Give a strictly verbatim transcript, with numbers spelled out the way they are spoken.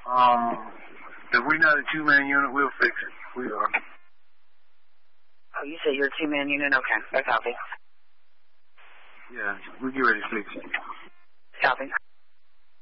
Um, if we're not a two-man unit, we'll fix it. We are. Oh, you say you're a two-man unit? Okay, I copy. Yeah, we'll get ready to fix it. Copy.